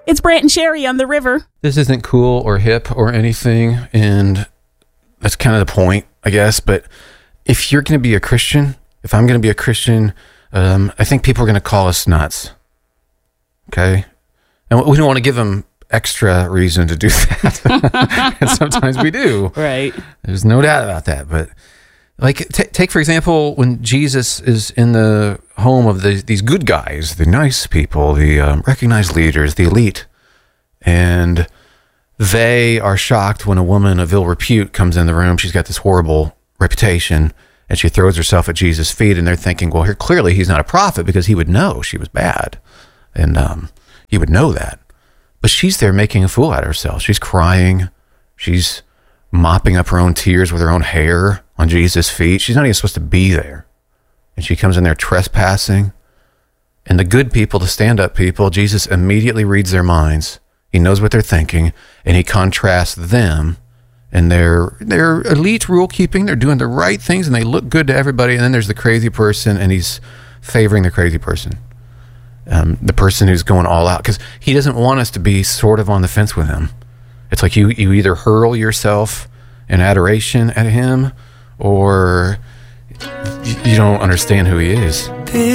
It's Brant and Sherry on the river. This isn't cool or hip or anything, and that's kind of the point, I guess. But if you're going to be a Christian, if I'm going to be a Christian, I think people are going to call us nuts. Okay? And we don't want to give them extra reason to do that. And sometimes we do. Right. There's no doubt about that. But like, take for example, when Jesus is in the home of these good guys, the nice people, the recognized leaders, the elite, and they are shocked when a woman of ill repute comes in the room. She's got this horrible reputation, and she throws herself at Jesus' feet, and they're thinking, well, here clearly he's not a prophet because he would know she was bad, and he would know that. But she's there making a fool out of herself. She's crying. She's mopping up her own tears with her own hair on Jesus' feet. She's not even supposed to be there. And she comes in there trespassing. And the good people, the stand-up people, Jesus immediately reads their minds. He knows what they're thinking, and he contrasts them and their elite rule-keeping. They're doing the right things, and they look good to everybody. And then there's the crazy person, and he's favoring the crazy person. The person who's going all out, because he doesn't want us to be sort of on the fence with him. It's like you either hurl yourself in adoration at him, or you don't understand who he is.